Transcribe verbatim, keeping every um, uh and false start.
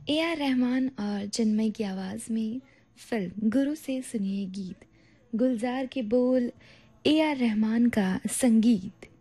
A R Rahman और चिन्मय की आवाज़ में फिल्म गुरु से सुनिए गीत। गुलजार के बोल, ए आर रहमान का संगीत।